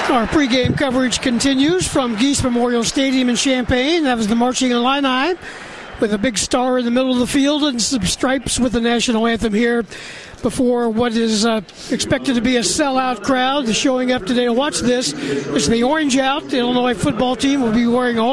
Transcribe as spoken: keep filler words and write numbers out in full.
Our pregame coverage continues from Geese Memorial Stadium in Champaign. That was the Marching Illini with a big star in the middle of the field and some stripes with the national anthem here before what is uh, expected to be a sellout crowd showing up today to watch this. It's the Orange Out. The Illinois football team will be wearing all